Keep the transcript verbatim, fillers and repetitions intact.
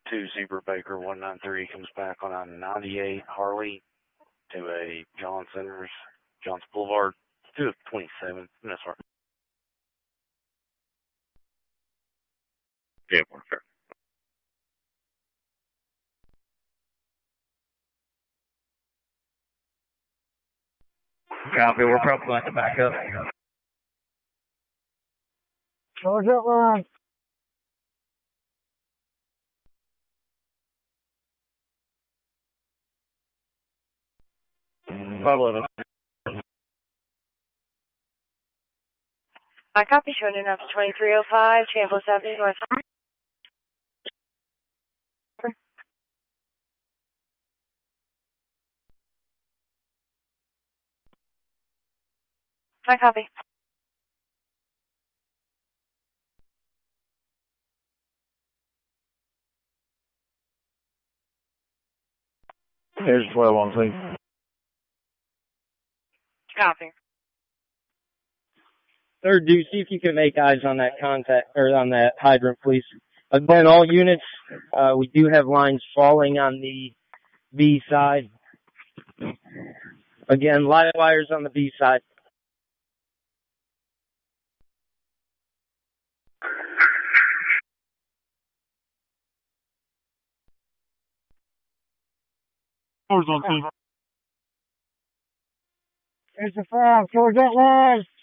two Zebra Baker one nine three comes back on a ninety-eight Harley to a John Centers, Johns Boulevard, to a twenty-seven. That's right. Yeah, one fair. Copy, we're probably going to back up. Close that line. five eleven. I copy, showing enough twenty-three oh five, Chambliss Avenue North. I copy. Here's twelve on scene. Copy. Third, do see if you can make eyes on that contact or on that hydrant, please. Again, all units, uh, we do have lines falling on the B side. Again, live wires on the B side. On scene. Here's the five. Close that line.